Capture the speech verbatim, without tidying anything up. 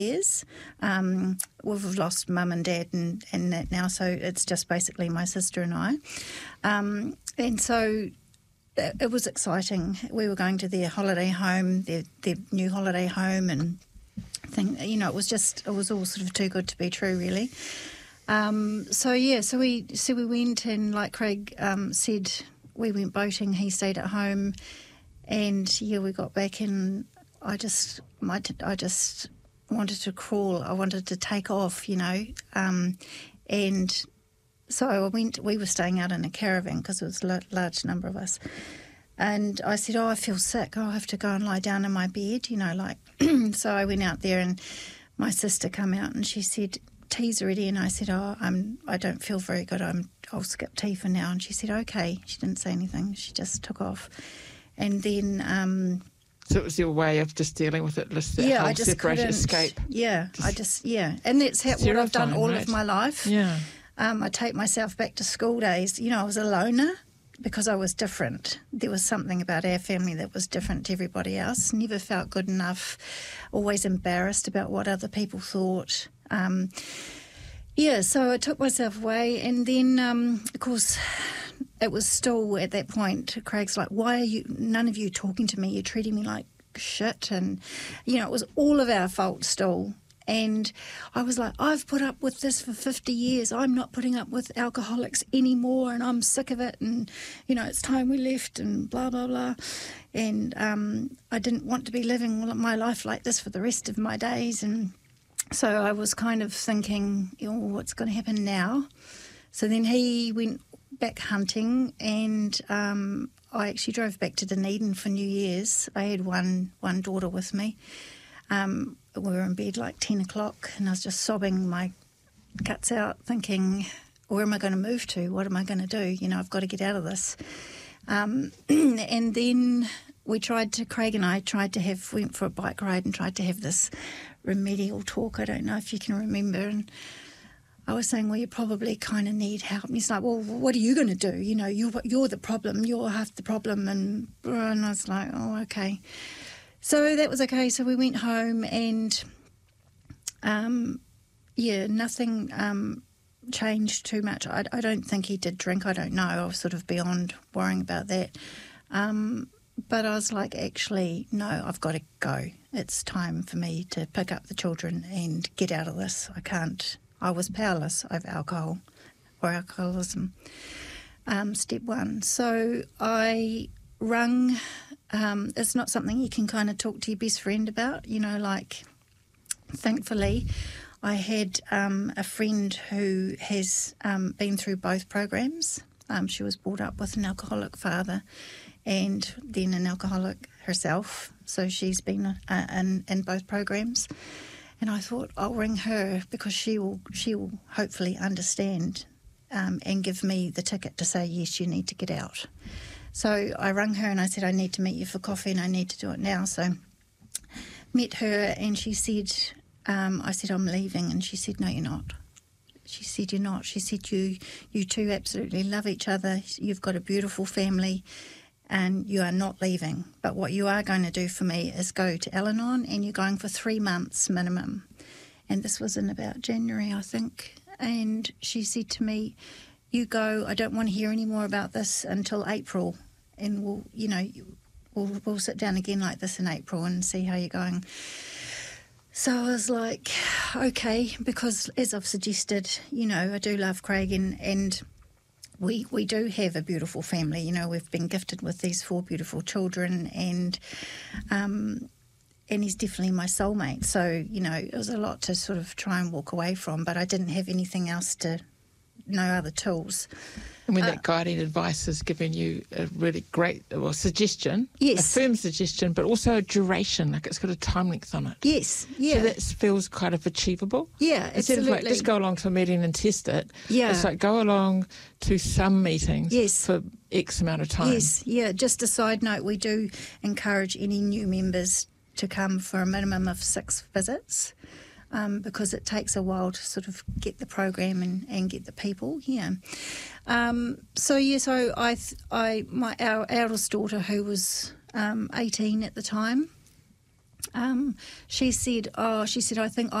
years. Um, we've lost mum and dad and, and that now, so it's just basically my sister and I. Um, and so it, it was exciting. We were going to their holiday home, their, their new holiday home, and thing, you know, it was just, it was all sort of too good to be true, really. Um, so, yeah, so we so we went, and like Craig um, said, we went boating, he stayed at home, and, yeah, we got back, and I just, my, I just wanted to crawl. I wanted to take off, you know, um, and so I went, we were staying out in a caravan because there was a large number of us. And I said, oh, I feel sick. Oh, I have to go and lie down in my bed, you know, like. So I went out there, and my sister came out, and she said, tea's ready. And I said, oh, I'm, I don't feel very good. I'm, I'll skip tea for now. And she said, okay. She didn't say anything. She just took off. And then... Um, so it was your way of just dealing with it, just that yeah, whole I just separated couldn't, escape. Yeah, just I just, yeah. And that's how, what I've done time, all right? of my life. Yeah. Um, I take myself back to school days. You know, I was a loner because I was different. There was something about our family that was different to everybody else. Never felt good enough, always embarrassed about what other people thought. Um, yeah, so I took myself away, and then, um, of course, it was still at that point, Craig's like, why are you, none of you talking to me? You're treating me like shit. And, you know, it was all of our fault still. And I was like, I've put up with this for fifty years. I'm not putting up with alcoholics anymore, and I'm sick of it. And, you know, it's time we left, and blah, blah, blah. And um, I didn't want to be living my life like this for the rest of my days. And so I was kind of thinking, oh, what's going to happen now? So then he went back hunting, and um, I actually drove back to Dunedin for New Year's. I had one, one daughter with me. Um, we were in bed like ten o'clock, and I was just sobbing my guts out, thinking, where am I going to move to? What am I going to do? You know, I've got to get out of this. Um, and then we tried to, Craig and I tried to have, went for a bike ride and tried to have this remedial talk. I don't know if you can remember. And I was saying, well, you probably kind of need help. And he's like, well, what are you going to do? You know, you're, you're the problem. You're half the problem. And, and I was like, oh, okay. So that was okay. So we went home, and, um, yeah, nothing um, changed too much. I, I don't think he did drink. I don't know. I was sort of beyond worrying about that. Um, but I was like, actually, no, I've got to go. It's time for me to pick up the children and get out of this. I can't. I was powerless over alcohol or alcoholism, um, step one. So I rung... Um, it's not something you can kind of talk to your best friend about, you know, like, thankfully, I had um, a friend who has um, been through both programs. Um, she was brought up with an alcoholic father and then an alcoholic herself, so she's been uh, in, in both programs. And I thought, I'll ring her because she will, she will hopefully understand um, and give me the ticket to say, yes, you need to get out. So I rang her and I said, I need to meet you for coffee and I need to do it now. So met her, and she said, um, I said, I'm leaving. And she said, no, you're not. She said, you're not. She said, you you two absolutely love each other. You've got a beautiful family and you are not leaving. But what you are going to do for me is go to Al-Anon, and you're going for three months minimum. And this was in about January, I think. And she said to me, you go, I don't want to hear any more about this until April, and we'll, you know, we'll, we'll sit down again like this in April and see how you're going. So I was like, okay, because as I've suggested, you know, I do love Craig, and, and we we do have a beautiful family. You know, we've been gifted with these four beautiful children, and um, and he's definitely my soulmate. So, you know, it was a lot to sort of try and walk away from, but I didn't have anything else to, no other tools. And when uh, that guiding advice has given you a really great well, suggestion, yes. a firm suggestion, but also a duration, like it's got a time length on it. Yes, yeah. So that feels kind of achievable. Yeah, Instead absolutely. of like just go along to a meeting and test it, yeah. it's like go along to some meetings yes. for X amount of time. Yes, yeah. Just a side note, we do encourage any new members to come for a minimum of six visits. Um, because it takes a while to sort of get the program and, and get the people, yeah. Um, so, yeah, so I, I, my, our eldest daughter, who was um, eighteen at the time, Um, she said, oh, she said, I think